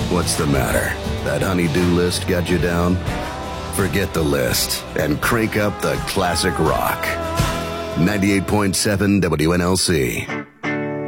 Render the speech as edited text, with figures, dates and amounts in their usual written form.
What's the matter? That honey-do list got you down? Forget the list and crank up the classic rock. 98.7 WNLC.